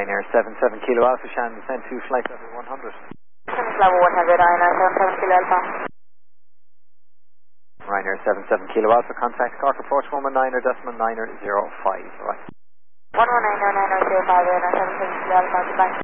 Ryanair 77 Kilo Alpha, Shannon, descend to flight level 100. Level 100, Ryanair 77 Kilo Alpha. Ryanair 77 Kilo Alpha, contact Cork approach 119.905, right. 119.905, Ryanair 77 Kilo Alpha, goodbye.